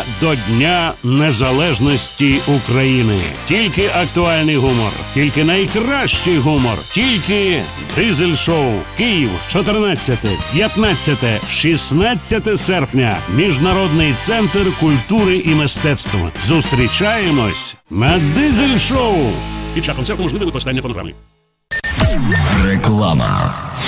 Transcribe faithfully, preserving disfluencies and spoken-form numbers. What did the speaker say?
до Дня Незалежності України. Тільки актуальний гумор, тільки найкращий гумор, тільки Дизель Шоу. Київ, чотирнадцяте, п'ятнадцяте, шістнадцяте серпня. Міжнародний центр культури і мистецтв. Зустрічаємось на Дизель Шоу. Під час концерту можливе використання фонограми. Реклама.